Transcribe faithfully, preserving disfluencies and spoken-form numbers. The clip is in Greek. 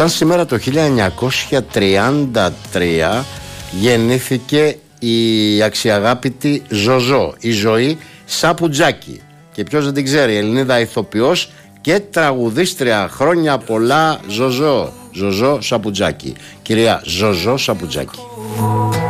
σαν σήμερα το χίλια εννιακόσια τριάντα τρία γεννήθηκε η αξιαγάπητη Ζωζό, η Ζωή Σαπουτζάκη. Και ποιος δεν την ξέρει, Ελληνίδα ηθοποιός και τραγουδίστρια. Χρόνια πολλά Ζωζό, Ζωζό Σαπουτζάκη. Κυρία Ζωζό Σαπουτζάκη.